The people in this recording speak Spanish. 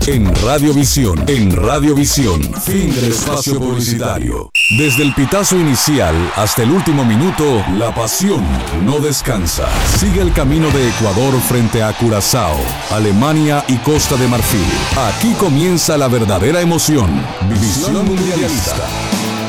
En Radiovisión, fin del espacio publicitario. Desde el pitazo inicial hasta el último minuto, la pasión no descansa. Sigue el camino de Ecuador frente a Curazao, Alemania y Costa de Marfil. Aquí comienza la verdadera emoción. Visión Mundialista.